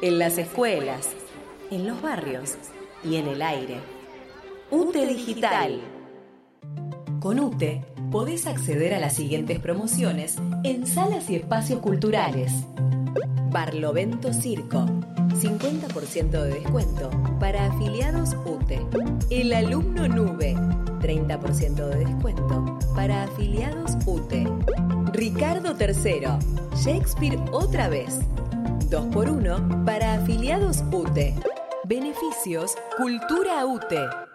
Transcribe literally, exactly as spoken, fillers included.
en las escuelas, en los barrios y en el aire. UTE Digital. Con UTE podés acceder a las siguientes promociones en salas y espacios culturales. Barlovento Circo, cincuenta por ciento de descuento para afiliados UTE. El Alumno Nube, treinta por ciento de descuento para afiliados UTE. Ricardo tercero, Shakespeare otra vez, dos por uno para afiliados UTE. Beneficios Cultura UTE.